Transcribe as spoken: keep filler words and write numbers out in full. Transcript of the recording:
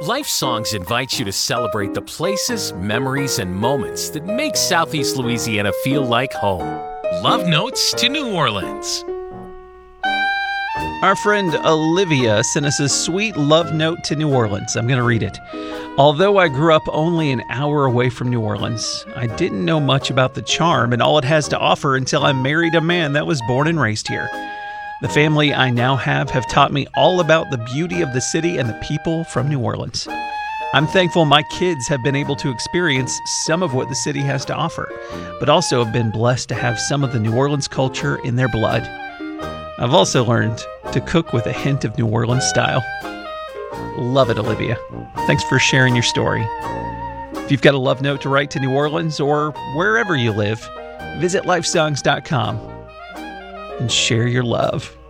Life Songs invites you to celebrate the places, memories, and moments that make Southeast Louisiana feel like home. Love Notes to New Orleans. Our friend Olivia sent us a sweet love note to New Orleans. I'm going to read it. Although I grew up only an hour away from New Orleans, I didn't know much about the charm and all it has to offer until I married a man that was born and raised here. The family I now have have taught me all about the beauty of the city and the people from New Orleans. I'm thankful my kids have been able to experience some of what the city has to offer, but also have been blessed to have some of the New Orleans culture in their blood. I've also learned to cook with a hint of New Orleans style. Love it, Olivia. Thanks for sharing your story. If you've got a love note to write to New Orleans or wherever you live, visit lifesongs dot com and share your love.